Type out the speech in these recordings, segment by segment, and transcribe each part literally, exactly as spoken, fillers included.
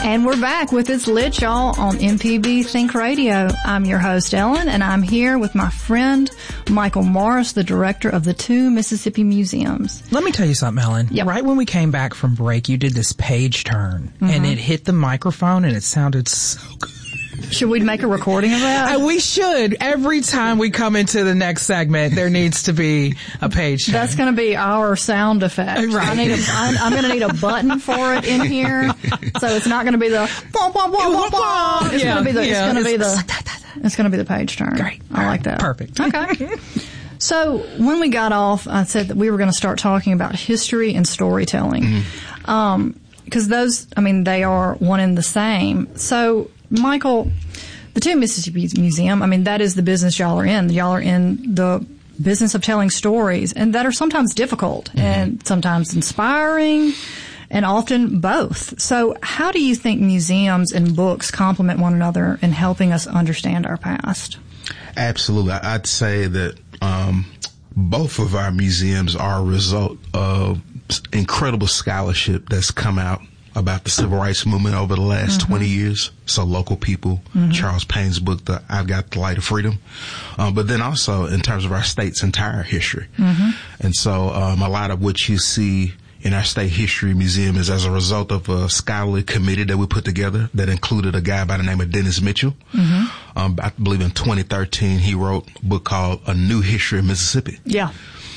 And we're back with It's Lit, y'all, on M P B Think Radio. I'm your host, Ellen, and I'm here with my friend, Michael Morris, the director of the two Mississippi Museums. Let me tell you something, Ellen. Yep. Right when we came back from break, you did this page turn, mm-hmm. and it hit the microphone, and it sounded so good. Should we make a recording of that? Uh, we should. Every time we come into the next segment, there needs to be a page turn. That's going to be our sound effect. Right. I need a, I, I'm going to need a button for it in here, so it's not going to be the wah, wah, wah, wah, wah. It's yeah, going to be the. yeah, it's going to be it's, the. It's going to be the page turn. Great. I like that. Perfect. Okay. So when we got off, I said that we were going to start talking about history and storytelling, mm-hmm. um, because those, I mean, they are one and the same. So, Michael, the two Mississippi Museum, I mean, that is the business y'all are in. Y'all are in the business of telling stories, and that are sometimes difficult mm-hmm. and sometimes inspiring, and often both. So how do you think museums and books complement one another in helping us understand our past? Absolutely. I'd say that um, both of our museums are a result of incredible scholarship that's come out about the civil rights movement over the last mm-hmm. twenty years. So local people, mm-hmm. Charles Payne's book, the I've Got the Light of Freedom. Um, but then also in terms of our state's entire history. Mm-hmm. And so um, a lot of what you see in our state history museum is as a result of a scholarly committee that we put together that included a guy by the name of Dennis Mitchell. Mm-hmm. Um, I believe in twenty thirteen, he wrote a book called A New History of Mississippi. Yeah.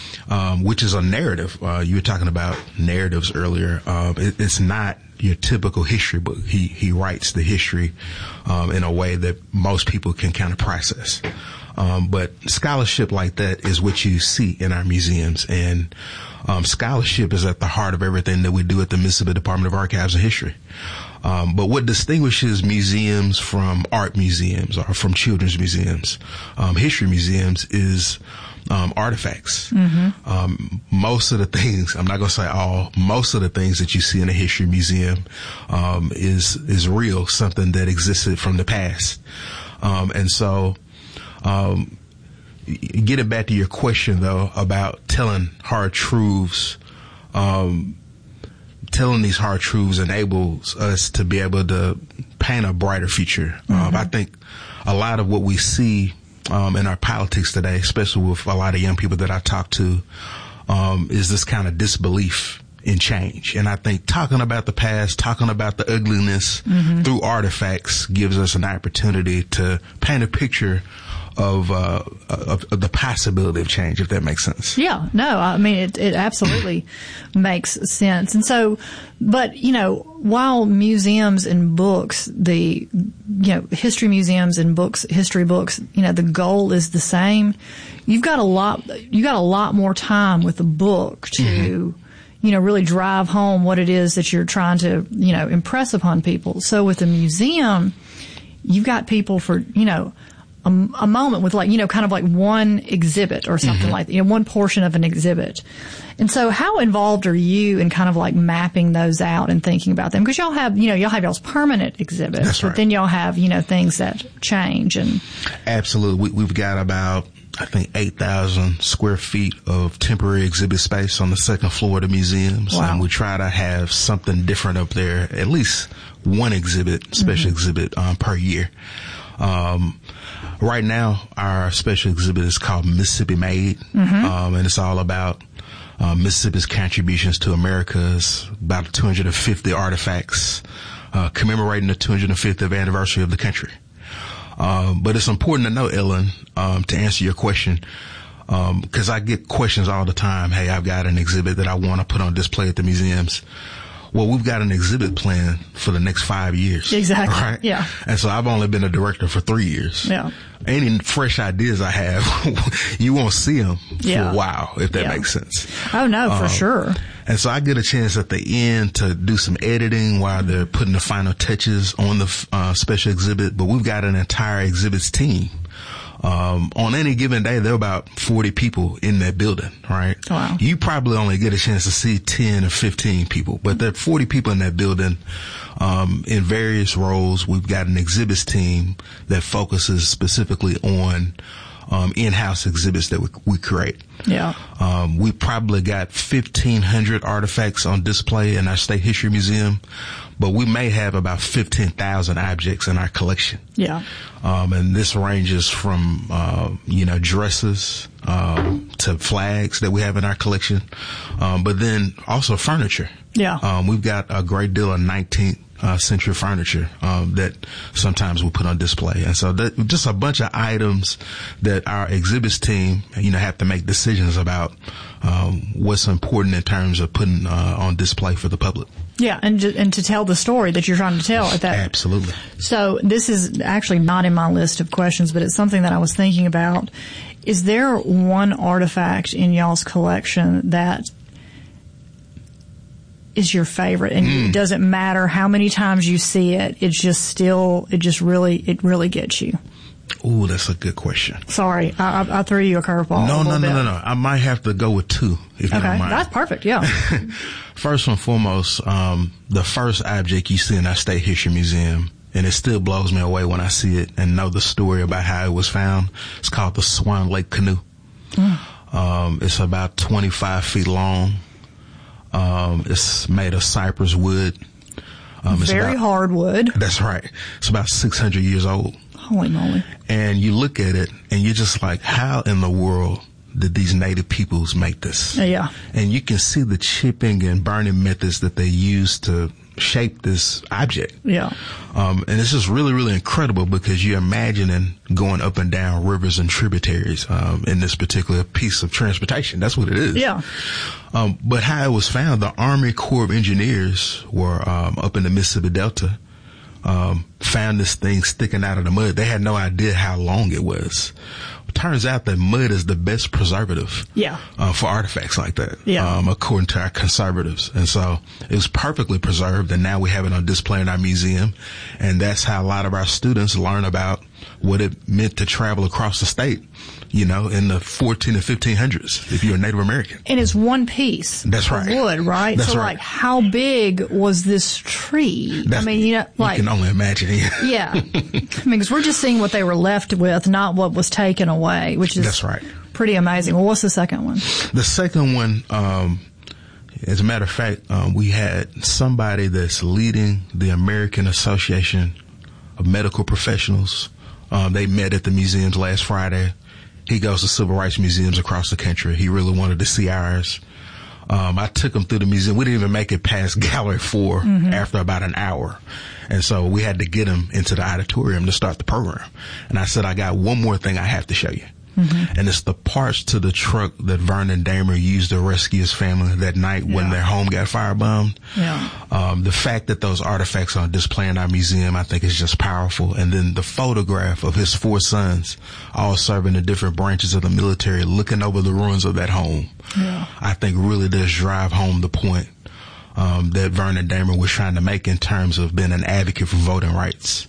Um, which is a narrative. Uh, you were talking about narratives earlier. Um, it, it's not your typical history book. He, he writes the history, um, in a way that most people can kind of process. Um, but scholarship like that is what you see in our museums. And, um, scholarship is at the heart of everything that we do at the Mississippi Department of Archives and History. Um, but what distinguishes museums from art museums or from children's museums, um, history museums is, Um, artifacts. Mm-hmm. Um, most of the things, I'm not going to say all, most of the things that you see in a history museum, um, is, is real, something that existed from the past. Um, and so, um, getting back to your question though about telling hard truths, um, telling these hard truths enables us to be able to paint a brighter future. Mm-hmm. Um, I think a lot of what we see Um, in our politics today, especially with a lot of young people that I talk to, um, is this kind of disbelief in change. And I think talking about the past, talking about the ugliness mm-hmm. through artifacts gives us an opportunity to paint a picture of, uh, of, of the possibility of change, if that makes sense. Yeah, no, I mean, it, it absolutely makes sense. And so, but, you know, while museums and books, the, you know, history museums and books, history books, you know, the goal is the same, you've got a lot, you got a lot more time with the book to, mm-hmm. you know, really drive home what it is that you're trying to, you know, impress upon people. So with a museum, you've got people for, you know, A, a moment with like, you know, kind of like one exhibit or something mm-hmm. like that, you know, one portion of an exhibit. And so how involved are you in kind of like mapping those out and thinking about them? Because y'all have, you know, y'all have y'all's permanent exhibits, That's but right. then y'all have, you know, things that change and. Absolutely. We, we've got about, I think, eight thousand square feet of temporary exhibit space on the second floor of the museums. Wow. And we try to have something different up there, at least one exhibit, special mm-hmm. exhibit, um, per year. Um, right now, our special exhibit is called Mississippi Made, mm-hmm. um, and it's all about uh, Mississippi's contributions to America's about two hundred fifty artifacts, uh, commemorating the two hundred fiftieth anniversary of the country. Um, but it's important to know, Ellen, um, to answer your question, um, because I get questions all the time. Hey, I've got an exhibit that I want to put on display at the museums. Well, we've got an exhibit plan for the next five years. Exactly. Right? Yeah. And so I've only been a director for three years. Yeah. Any fresh ideas I have, you won't see them for yeah. a while, if that yeah. makes sense. Oh, no, for um, sure. And so I get a chance at the end to do some editing while they're putting the final touches on the uh, special exhibit. But we've got an entire exhibits team. Um, on any given day, there are about forty people in that building, right? Wow. You probably only get a chance to see ten or fifteen people, but there are forty people in that building, um, in various roles. We've got an exhibits team that focuses specifically on, um, in-house exhibits that we, we create. Yeah. Um, we probably got fifteen hundred artifacts on display in our State History Museum, but we may have about fifteen thousand objects in our collection. Yeah. Um, and this ranges from, uh, you know, dresses, um, to flags that we have in our collection. Um, but then also furniture. Yeah. Um, we've got a great deal of nineteenth uh, century furniture, um, that sometimes we put on display. And so that, just a bunch of items that our exhibits team, you know, have to make decisions about, um, what's important in terms of putting, uh, on display for the public. Yeah, and to, and to tell the story that you're trying to tell at that. Absolutely. So this is actually not in my list of questions, but it's something that I was thinking about. Is there one artifact in y'all's collection that is your favorite, and mm. it doesn't matter how many times you see it, it's just still, it just really, it really gets you? Ooh, that's a good question. Sorry, I, I, I threw you a curveball. No, a no, no, bit. no, no. I might have to go with two, if okay. you don't mind. That's perfect, yeah. First and foremost, um, the first object you see in our State History Museum, and it still blows me away when I see it and know the story about how it was found. It's called the Swan Lake Canoe. Mm. Um, it's about twenty-five feet long. Um, it's made of cypress wood. Um, it's Very about, hard wood. That's right. It's about six hundred years old. Holy moly. And you look at it and you're just like, how in the world did these native peoples make this? Yeah. And you can see the chipping and burning methods that they used to shape this object. Yeah. Um, and it's just really, really incredible because you're imagining going up and down rivers and tributaries, um, in this particular piece of transportation. That's what it is. Yeah. Um, but how it was found, the Army Corps of Engineers were, um, up in the Mississippi Delta, um, found this thing sticking out of the mud. They had no idea how long it was. Turns out that mud is the best preservative. Yeah. Uh, for artifacts like that. Yeah. Um, according to our conservatives. And so it was perfectly preserved, and now we have it on display in our museum. And that's how a lot of our students learn about what it meant to travel across the state, you know, in the fourteen and fifteen hundreds, if you're a Native American. And it's one piece. That's of right. wood, right? That's so right. like, how big was this tree? That's, I mean, you know, like. You can only imagine. Yeah. I mean, because we're just seeing what they were left with, not what was taken away, which is. That's right. Pretty amazing. Well, what's the second one? The second one, um, as a matter of fact, um, we had somebody that's leading the American Association of Medical Professionals. Um, they met at the museums last Friday. He goes to civil rights museums across the country. He really wanted to see ours. Um, I took him through the museum. We didn't even make it past Gallery four mm-hmm. after about an hour. And so we had to get him into the auditorium to start the program. And I said, I got one more thing I have to show you. Mm-hmm. And it's the parts to the truck that Vernon Dahmer used to rescue his family that night yeah. when their home got firebombed. Yeah. Um, the fact that those artifacts are on display in our museum, I think is just powerful. And then the photograph of his four sons, all serving in different branches of the military, looking over the ruins of that home, yeah. I think really does drive home the point um, that Vernon Dahmer was trying to make in terms of being an advocate for voting rights.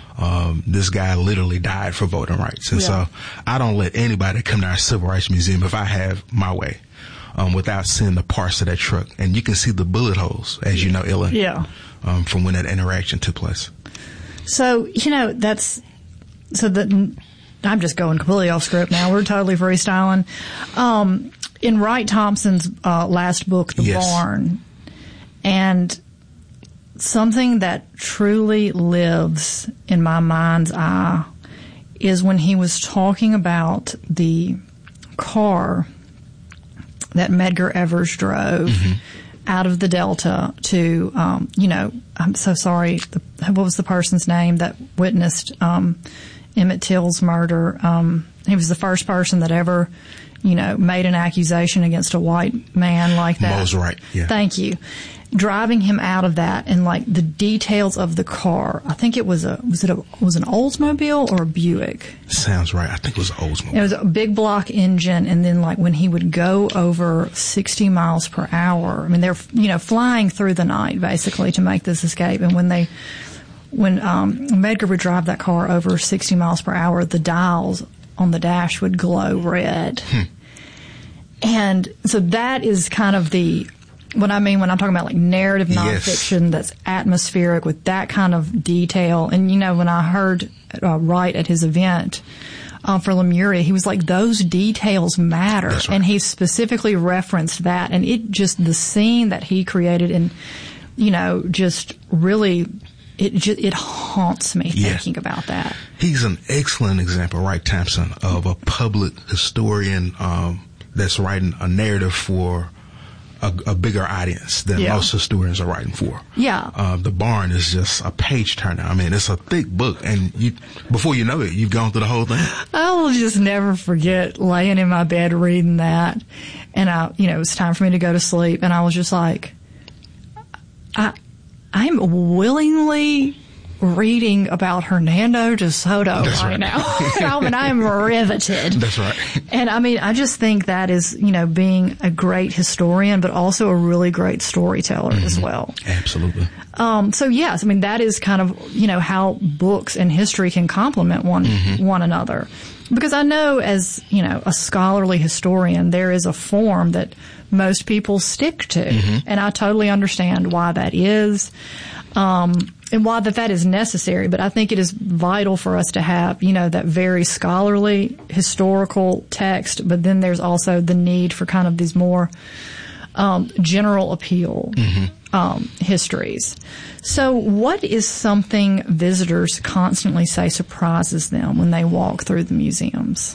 Um, this guy literally died for voting rights. And yeah. so I don't let anybody come to our Civil Rights Museum if I have my way, um, without seeing the parts of that truck. And you can see the bullet holes, as you know, Ellen, yeah. um, from when that interaction took place. So, you know, that's, so the, I'm just going completely off script now. We're totally freestyling. Um, in Wright Thompson's, uh, last book, The yes. Barn, and something that truly lives in my mind's eye is when he was talking about the car that Medgar Evers drove mm-hmm. out of the Delta to, um, you know, I'm so sorry, the, what was the person's name that witnessed um, Emmett Till's murder? Um, he was the first person that ever, you know, made an accusation against a white man like that. Mose Wright, yeah. Thank you. Driving him out of that and like the details of the car. I think it was a was it a was an Oldsmobile or a Buick? Sounds right. I think it was an Oldsmobile. It was a big block engine, and then like when he would go over sixty miles per hour. I mean, they're you know flying through the night basically to make this escape, and when they when um, Medgar would drive that car over sixty miles per hour, the dials on the dash would glow red, hmm. and so that is kind of the. What I mean when I'm talking about like narrative nonfiction yes. that's atmospheric with that kind of detail. And, you know, when I heard uh, Wright at his event, uh, for Lemuria, he was like, those details matter. That's right. And he specifically referenced that. And it just, the scene that he created and, you know, just really, it just, it haunts me yeah. thinking about that. He's an excellent example, Wright Thompson, of a public historian um, that's writing a narrative for a, a bigger audience than yeah. most historians are writing for. Yeah. Uh, the Barn is just a page turner. I mean, it's a thick book, and you, before you know it, you've gone through the whole thing. I will just never forget laying in my bed reading that, and I, you know, it was time for me to go to sleep, and I was just like, I, I'm willingly reading about Hernando de Soto That's right, right. now. I mean, I am riveted. That's right. And I mean, I just think that is, you know, being a great historian, but also a really great storyteller mm-hmm. as well. Absolutely. Um, so yes, I mean, that is kind of, you know, how books and history can complement one, mm-hmm. one another. Because I know as, you know, a scholarly historian, there is a form that most people stick to. Mm-hmm. And I totally understand why that is. Um, and why that that is necessary, but I think it is vital for us to have, you know, that very scholarly historical text, but then there's also the need for kind of these more um, general appeal mm-hmm. um, histories. So what is something visitors constantly say surprises them when they walk through the museums?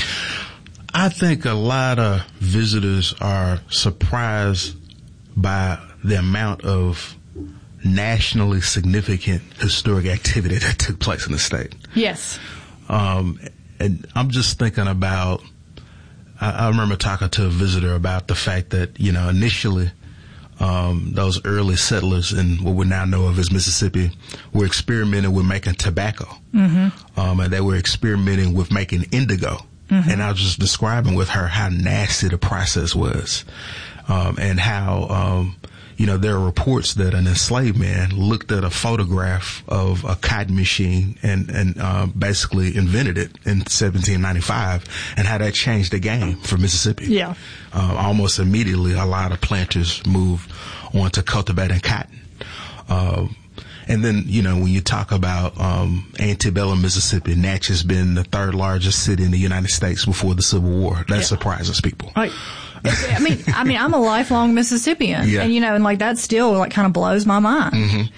I think a lot of visitors are surprised by the amount of nationally significant historic activity that took place in the state. Yes. Um, and I'm just thinking about, I, I remember talking to a visitor about the fact that, you know, initially, um, those early settlers in what we now know of as Mississippi were experimenting with making tobacco. Mm-hmm. Um, and they were experimenting with making indigo. Mm-hmm. And I was just describing with her how nasty the process was, um, and how, um, you know, there are reports that an enslaved man looked at a photograph of a cotton machine and, and, uh, basically invented it in seventeen ninety-five, and how that changed the game for Mississippi. Yeah. Uh, almost immediately, a lot of planters moved on to cultivating cotton. Uh, and then, you know, when you talk about, um, antebellum Mississippi, Natchez been the third largest city in the United States before the Civil War. That yeah. surprises people. Right. I mean, I mean, I'm a lifelong Mississippian, yeah. and you know, and like that still like kind of blows my mind.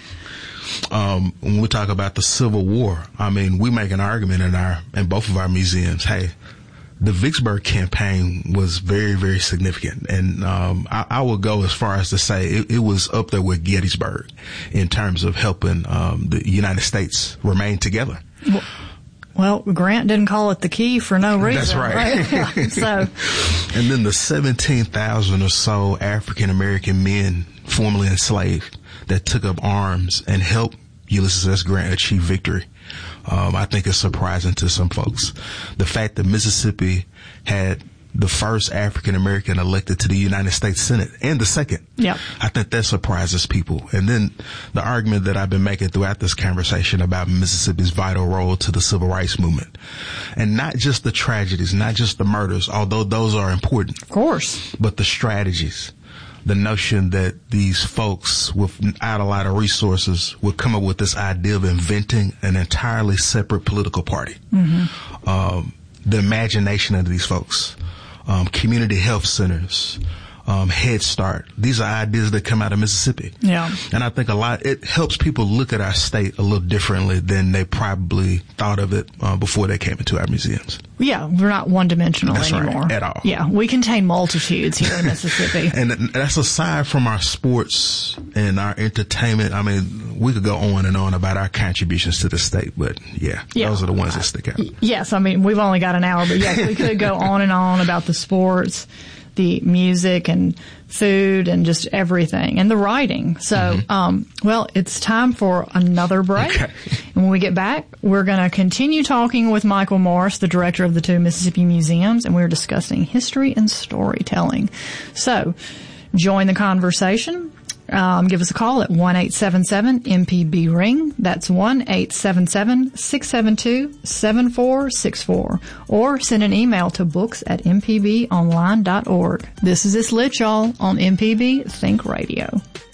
Mm-hmm. Um, when we talk about the Civil War, I mean, we make an argument in our in both of our museums. Hey, the Vicksburg campaign was very, very significant, and um, I, I would go as far as to say it, it was up there with Gettysburg in terms of helping um, the United States remain together. Well, Well, Grant didn't call it the key for no reason. That's right. right? So, and then the seventeen thousand or so African American men formerly enslaved that took up arms and helped Ulysses S. Grant achieve victory, um, I think is surprising to some folks. The fact that Mississippi had the first African American elected to the United States Senate and the second. Yeah. I think that surprises people. And then the argument that I've been making throughout this conversation about Mississippi's vital role to the civil rights movement. And not just the tragedies, not just the murders, although those are important. Of course. But the strategies. The notion that these folks without a lot of resources would come up with this idea of inventing an entirely separate political party. Mm-hmm. Um, the imagination of these folks. Um, community health centers, um, Head Start. These are ideas that come out of Mississippi. Yeah. And I think a lot, it helps people look at our state a little differently than they probably thought of it uh, before they came into our museums. Yeah, we're not one-dimensional that's anymore. Right, at all. Yeah, we contain multitudes here in Mississippi. And that's aside from our sports and our entertainment. I mean, we could go on and on about our contributions to the state, but yeah, yeah. those are the ones that stick out. Yes, I mean, we've only got an hour, but yes, we could go on and on about the sports, the music and food and just everything, and the writing. So, mm-hmm. um, well, it's time for another break. Okay. And when we get back, we're going to continue talking with Michael Morris, the director of the two Mississippi museums, and we're discussing history and storytelling. So, join the conversation. Um, give us a call at one eight seven seven M P B ring. That's one eight seven seven six seven two seven four six four. Or send an email to books at m p b online dot org. This is It's Lit, y'all, on M P B Think Radio.